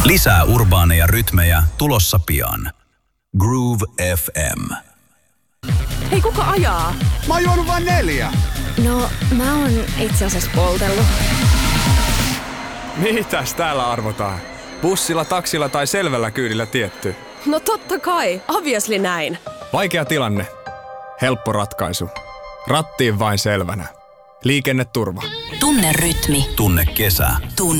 Lisää urbaaneja rytmejä tulossa pian. Groove FM. Hei, kuka ajaa? Mä oon juonut vain 4. No, mä oon itse asiassa poltellut. Mitäs täällä arvotaan? Bussilla, taksilla tai selvällä kyydillä tietty? No totta kai, obviously näin. Vaikea tilanne. Helppo ratkaisu. Rattiin vain selvänä. Liikenneturva. Tunne rytmi. Tunne kesä. Tunne